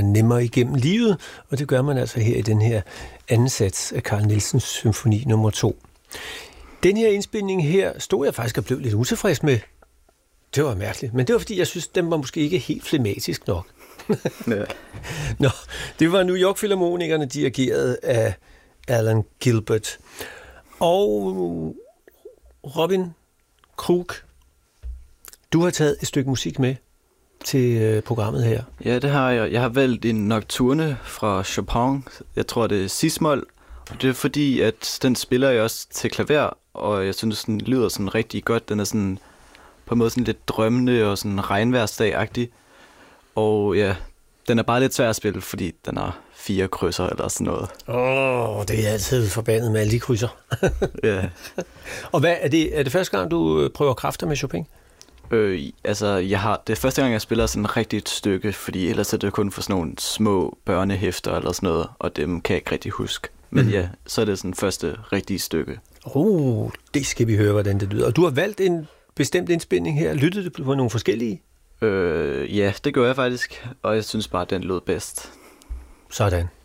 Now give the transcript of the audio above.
nemmere igennem livet, og det gør man altså her i den her anden sats af Carl Nielsens symfoni nummer 2. Den her indspilning her stod jeg faktisk og blev lidt utilfreds med. Det var mærkeligt, men det var fordi, jeg synes, den var måske ikke helt flematisk nok. Ja. Nå, det var New York Filharmonikerne, dirigeret af Alan Gilbert. Og Robin Krug, du har taget et stykke musik med til programmet her. Ja, det har jeg. Jeg har valgt en nocturne fra Chopin. Jeg tror, det er cis-mol. Og det er fordi, at den spiller jeg også til klaver, og jeg synes, den lyder sådan rigtig godt. Den er sådan på en måde sådan lidt drømmende og sådan regnværsdag-agtig. Og ja, den er bare lidt svær at spille, fordi den har 4 krydser eller sådan noget. Det er altid forbandet med alle de krydser. Ja. Og hvad er det første gang, du prøver kræfter med Chopin? Det er første gang, jeg spiller sådan et rigtigt stykke, fordi ellers er det kun for sådan nogle små børnehæfter eller sådan noget, og dem kan jeg ikke rigtig huske. Men ja, så er det sådan første rigtige stykke. Det skal vi høre, hvordan det lyder. Og du har valgt en bestemt indspilning her. Lyttede du på nogle forskellige? Ja, det gør jeg faktisk, og jeg synes bare, at den lød bedst. Sådan.